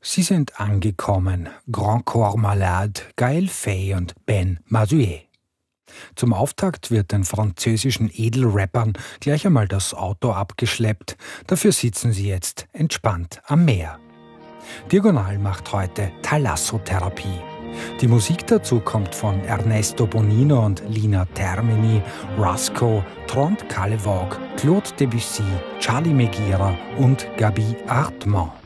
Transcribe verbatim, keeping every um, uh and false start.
Sie sind angekommen, Grand Corps Malade, Gaël Faye und Ben Mazuet. Zum Auftakt wird den französischen Edelrappern gleich einmal das Auto abgeschleppt, dafür sitzen sie jetzt entspannt am Meer. Diagonal macht heute Thalassoterapie. Die Musik dazu kommt von Ernesto Bonino und Lina Termini, Rusko, Trond Kallevåg, Claude Debussy, Charlie Megira und Gaby Hartmann.